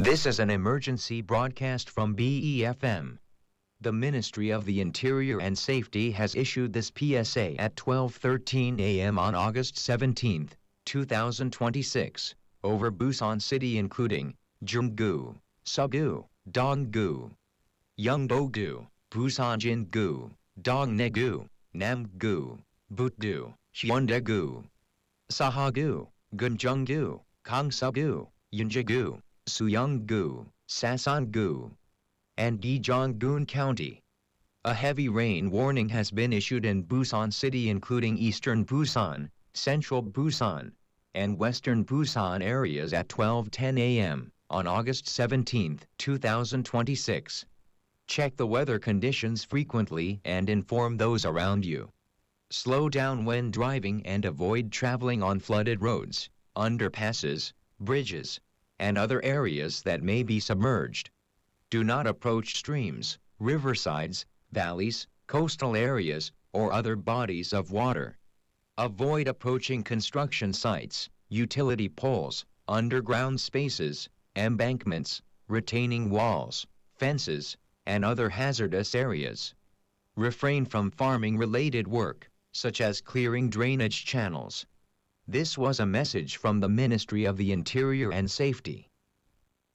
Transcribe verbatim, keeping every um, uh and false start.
This is an emergency broadcast from B E F M. The Ministry of the Interior and Safety has issued this P S A at twelve thirteen a m on August seventeenth, two thousand twenty-six, over Busan City including Junggu, Sugu, Donggu, Yeongdo-gu, Busan-jin-gu, Dongnae-gu, Nam-gu, Butdu, Hyundai-gu, Saha-gu, Gunjung-gu, Gangsa-gu, Yunji-gu, Suyong-gu, Sasan-gu, and Gyeonggun County. A heavy rain warning has been issued in Busan City including eastern Busan, central Busan, and western Busan areas at twelve ten a m on August seventeenth, two thousand twenty-six. Check the weather conditions frequently and inform those around you. Slow down when driving and avoid traveling on flooded roads, underpasses, bridges, and other areas that may be submerged. Do not approach streams, riversides, valleys, coastal areas, or other bodies of water. Avoid approaching construction sites, utility poles, underground spaces, embankments, retaining walls, fences, and other hazardous areas. Refrain from farming-related work, such as clearing drainage channels. This was a message from the Ministry of the Interior and Safety.